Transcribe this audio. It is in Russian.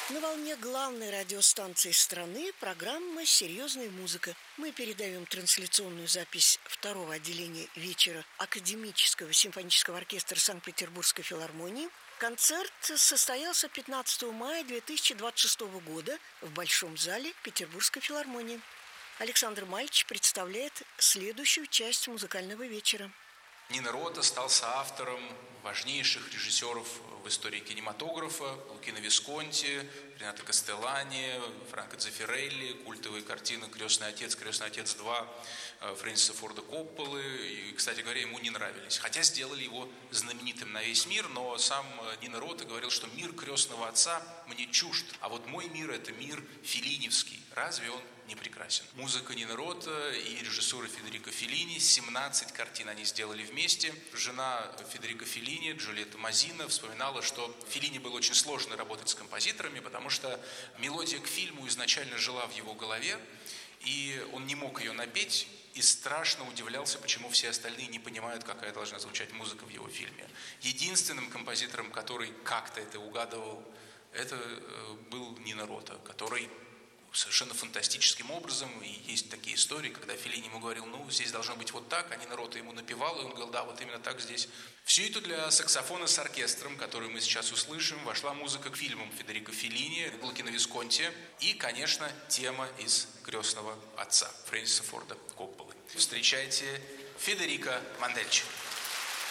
На волне главной радиостанции страны программа «Серьезная музыка». Мы передаем трансляционную запись второго отделения вечера Академического симфонического оркестра Санкт-Петербургской филармонии. Концерт состоялся 15 мая 2026 года в Большом зале Петербургской филармонии. Александр Мальч представляет следующую часть музыкального вечера. Нино Рота стал соавтором важнейших режиссеров в истории кинематографа: Лукино Висконти, Ренато Кастеллани, Франко Дзеффирелли, культовые картины «Крестный отец», «Крестный отец 2» Фрэнсиса Форда Копполы. И, кстати говоря, ему не нравились. Хотя сделали его знаменитым на весь мир, но сам Нино Рота говорил, что мир «Крестного отца» мне чужд, а вот мой мир – это мир феллиневский. Разве он не прекрасен? Музыка Нино Рота и режиссура Федерико Феллини. 17 картин они сделали вместе. Жена Федерико Феллини, Джульетта Мазина, вспоминала, что Феллини было очень сложно работать с композиторами, потому что мелодия к фильму изначально жила в его голове, и он не мог ее напеть, и страшно удивлялся, почему все остальные не понимают, какая должна звучать музыка в его фильме. Единственным композитором, который как-то это угадывал, это был Нино Рота, который совершенно фантастическим образом, и есть такие истории, когда Феллини ему говорил: ну, здесь должно быть вот так, а Нино Рота ему напевал, и он говорил: да, вот именно так здесь. Все это для саксофона с оркестром, который мы сейчас услышим, вошла музыка к фильмам Федерико Феллини, Лукино Висконти и, конечно, тема из «Крестного отца» Фрэнсиса Форда Копполы. Встречайте Федерико Мандельчи.